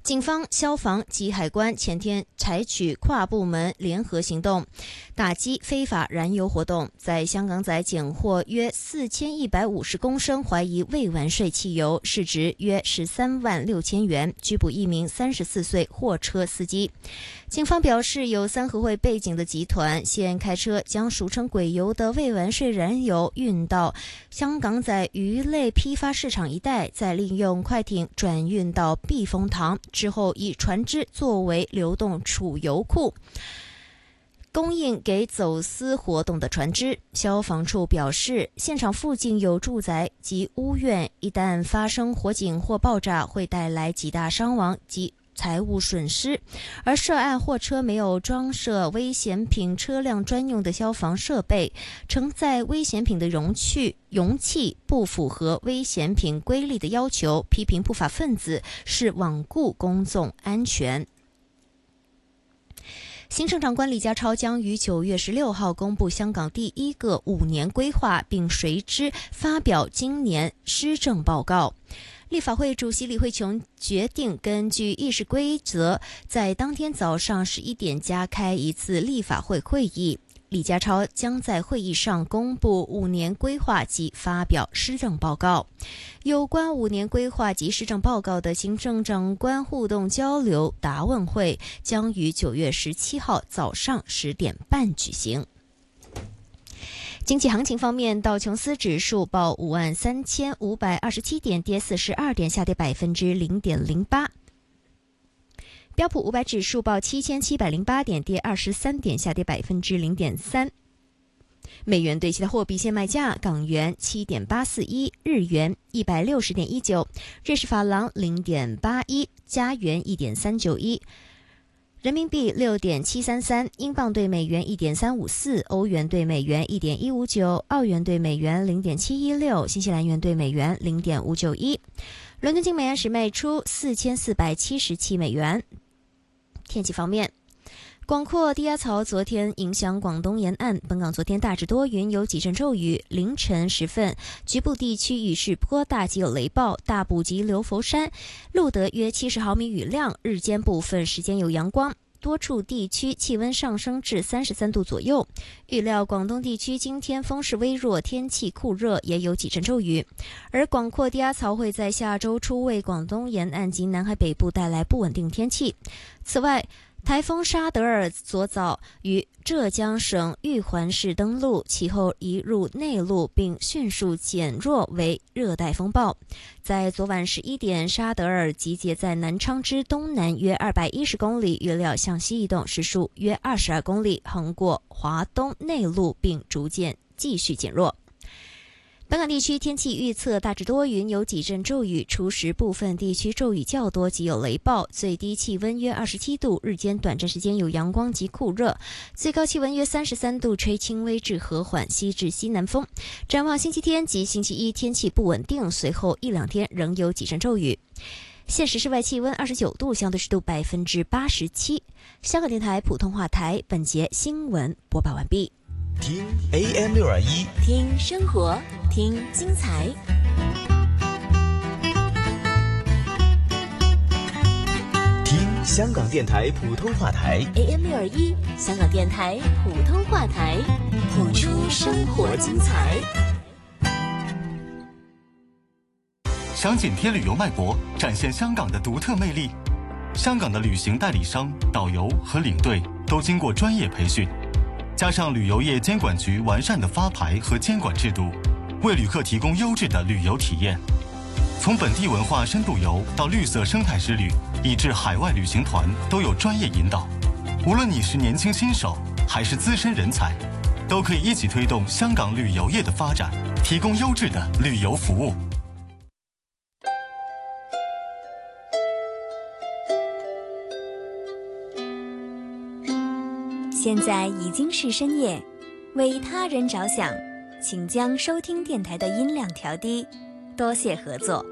警方、消防及海关前天采取跨部门联合行动，打击非法燃油活动，在香港仔检获约4150公升怀疑未完税汽油，市值约13万6千元，拘捕一名34岁货车司机。警方表示，有三合会背景的集团现开车将俗称鬼油的未完税燃油运到香港仔鱼类批发市场一带，再利用快艇转运到避风塘，之后以船只作为流动储油库，供应给走私活动的船只。消防处表示，现场附近有住宅及屋苑，一旦发生火警或爆炸，会带来极大伤亡及财物损失，而涉案货车没有装设危险品车辆专用的消防设备，承载危险品的容器不符合危险品规例的要求，批评不法分子是罔顾公众安全。行政长官李家超将于9月16号公布香港第一个5年规划，并随之发表今年施政报告。立法会主席李慧琼决定根据议事规则，在当天早上11点加开一次立法会会议。李家超将在会议上公布5年规划及发表施政报告。有关5年规划及施政报告的行政长官互动交流答问会将于9月17号早上10点半举行。经济行情方面，道琼斯指数报53527点，跌42点，下跌0.08%。标普500指数报7708点，跌23点，下跌0.3%。美元对其他货币现卖价：港元7.841，日元160.19，瑞士法郎0.81，加元1.391。人民币6.733，英镑对美元1.354，欧元对美元1.159，澳元对美元0.716，新西兰元对美元0.591。伦敦金每安士卖出4477美元。天气方面，广阔低压槽昨天影响广东沿岸，本港昨天大致多云，有几阵骤雨。凌晨时分，局部地区雨势颇大，及有雷暴。大埔及流佛山录得约70毫米雨量，日间部分时间有阳光。多处地区气温上升至33度左右。预料广东地区今天风势微弱，天气酷热，也有几阵骤雨。而广阔低压槽会在下周初为广东沿岸及南海北部带来不稳定天气。此外，台风沙德尔昨早于浙江省玉环市登陆，其后移入内陆，并迅速减弱为热带风暴。在昨晚11点，沙德尔集结在南昌之东南约210公里，预料向西移动，时速约22公里，横过华东内陆，并逐渐继续减弱。本港地区天气预测大致多云，有几阵骤雨，初时部分地区骤雨较多，及有雷暴，最低气温约27度，日间短暂时间有阳光及酷热，最高气温约33度，吹轻微至和缓西至西南风。展望星期天及星期一天气不稳定，随后1-2天仍有几阵骤雨。现时室外气温29度，相对湿度87%。香港电台普通话台本节新闻播报完毕。 听 AM621， 听生活，听精彩。 听香港电台普通话台 AM621，香港电台普通话台，谱出生活精彩。 想紧贴旅游脉搏，展现香港的独特魅力。香港的旅行代理商、导游和领队都经过专业培训，加上旅游业监管局完善的发牌和监管制度，为旅客提供优质的旅游体验。从本地文化深度游到绿色生态之旅，以至海外旅行团，都有专业引导。无论你是年轻新手还是资深人才，都可以一起推动香港旅游业的发展，提供优质的旅游服务。 现在已经是深夜，为他人着想，请将收听电台的音量调低，多谢合作。